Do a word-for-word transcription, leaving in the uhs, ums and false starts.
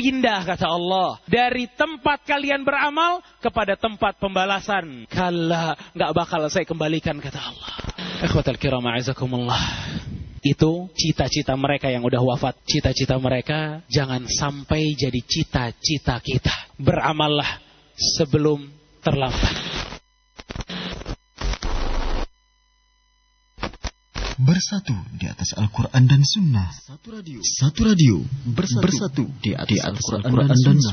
berpindah, kata Allah, dari tempat kalian beramal kepada tempat pembalasan. Kalla, gak bakal saya kembalikan, kata Allah. Ikhwatal kiram, a'azakumullah. Itu cita-cita mereka yang udah wafat. Cita-cita mereka jangan sampai jadi cita-cita kita. Beramallah sebelum terlambat. Bersatu di atas Al-Quran dan Sunnah. Satu radio, Satu radio bersatu, bersatu di atas Al-Quran dan Sunnah.